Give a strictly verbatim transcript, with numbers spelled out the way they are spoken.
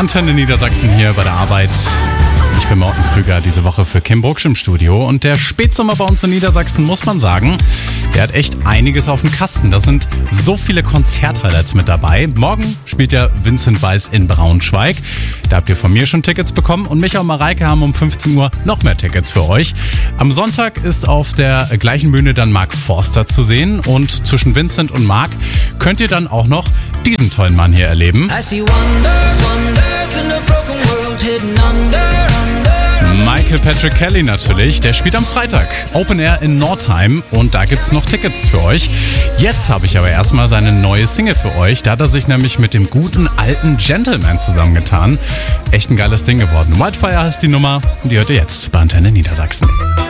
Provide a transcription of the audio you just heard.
Antenne Niedersachsen hier bei der Arbeit. Ich bin Morten Krüger, diese Woche für Kim Brugsch im Studio. Und der Spätsommer bei uns in Niedersachsen, muss man sagen, der hat echt einiges auf dem Kasten. Da sind so viele Konzerthighlights mit dabei. Morgen spielt ja Vincent Weiss in Braunschweig. Da habt ihr von mir schon Tickets bekommen. Und Micha und Mareike haben um fünfzehn Uhr noch mehr Tickets für euch. Am Sonntag ist auf der gleichen Bühne dann Mark Forster zu sehen. Und zwischen Vincent und Mark könnt ihr dann auch noch diesen tollen Mann hier erleben. I see wonders, wonders in a broken world hidden under, under. Michael Patrick Kelly natürlich, der spielt am Freitag Open Air in Nordheim und da gibt's noch Tickets für euch. Jetzt habe ich aber erstmal seine neue Single für euch. Da hat er sich nämlich mit dem guten alten Gentleman zusammengetan. Echt ein geiles Ding geworden. Wildfire heißt die Nummer und die hört ihr jetzt bei Antenne Niedersachsen.